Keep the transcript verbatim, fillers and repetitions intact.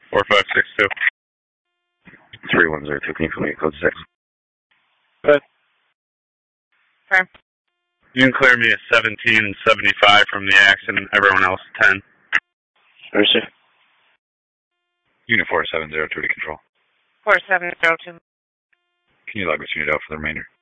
four five six two. three one zero two, can you put me at code six? Good. Okay. You can clear me a seventeen seventy-five from the accident, everyone else ten. Mercy. Unit four seven zero two to control. four seven zero two. Can you log this unit out for the remainder?